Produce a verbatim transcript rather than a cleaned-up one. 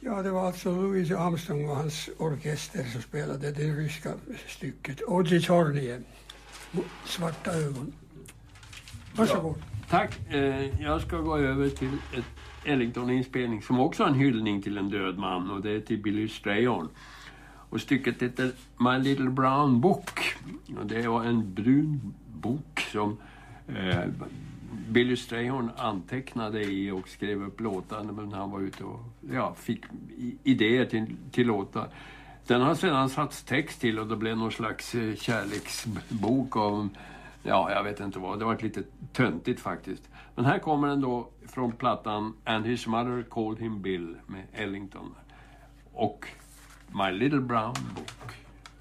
Ja, det var alltså Louis Armstrong och hans orkester som spelade det ryska stycket. Ojciech Hornie, Svarta ögon. Varsågod. Ja, tack. Eh, jag ska gå över till ett Ellington-inspelning som också är en hyllning till en död man, och det är till Billy Strayhorn. Och stycket heter My Little Brown Book. Och det var en brun bok som eh, Billy Strayhorn antecknade i och skrev upp låtar när han var ute och ja, fick idéer till, till låtar. Den har sedan satts text till och det blev någon slags kärleksbok om, ja, jag vet inte vad. Det var lite töntigt faktiskt. Men här kommer den då från plattan And His Mother Called Him Bill med Ellington. Och My Little Brown Book.